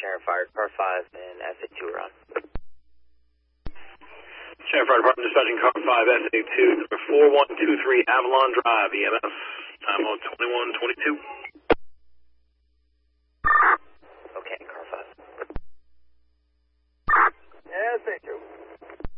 Sharon Fire, car 5 and SA2 are on. Sharon Fire Department dispatching car 5, SA2, number 4123 Avalon Drive, EMS, time on 2122.